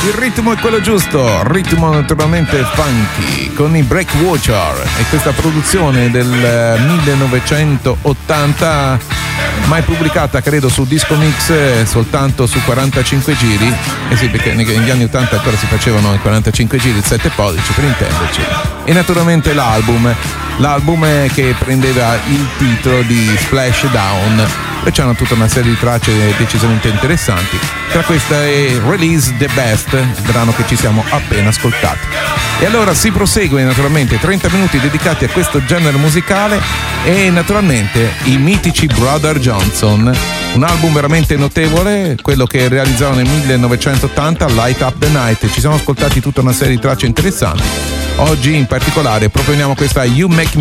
Il ritmo è quello giusto, ritmo naturalmente funky con i Breakwater e questa produzione del 1980 mai pubblicata credo su Disco Mix, soltanto su 45 giri. Eh sì, perché negli anni 80 ancora si facevano i 45 giri, il 7 pollici per intenderci. E naturalmente l'album che prendeva il titolo di Splashdown, e c'hanno tutta una serie di tracce decisamente interessanti. Tra queste è Release the Best, il brano che ci siamo appena ascoltati. E allora si prosegue naturalmente 30 minuti dedicati a questo genere musicale e naturalmente i mitici Brother Johnson, un album veramente notevole, quello che realizzarono nel 1980, Light Up the Night. Ci siamo ascoltati tutta una serie di tracce interessanti. Oggi in particolare proponiamo questa You Make